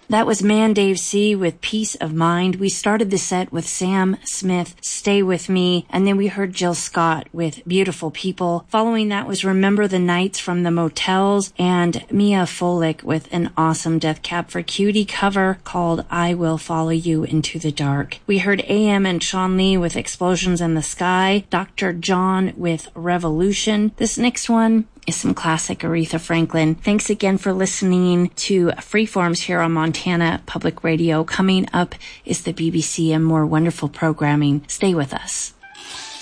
That was Man Dave C. with Peace of Mind. We started the set with Sam Smith, Stay With Me, and then we heard Jill Scott with Beautiful People. Following that was Remember the Nights from the Motels, and Mia Folick with an awesome Death Cab for Cutie cover called I Will Follow You Into the Dark. We heard AM and Sean Lee with Explosions in the Sky, Dr. John with Revolution. This next one is some classic Aretha Franklin. Thanks again for listening to Freeforms here on Montana Public Radio. Coming up is the BBC and more wonderful programming. Stay with us.